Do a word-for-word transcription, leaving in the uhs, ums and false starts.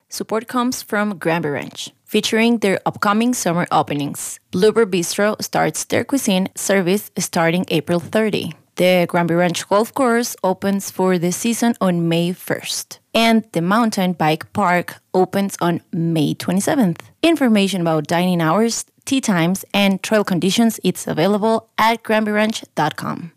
Support comes from Granby Ranch, featuring their upcoming summer openings. Bluebird Bistro starts their cuisine service starting April thirtieth. The Granby Ranch Golf Course opens for the season on May first. And the Mountain Bike Park opens on May twenty-seventh. Information about dining hours, tea times, and trail conditions is available at granby ranch dot com.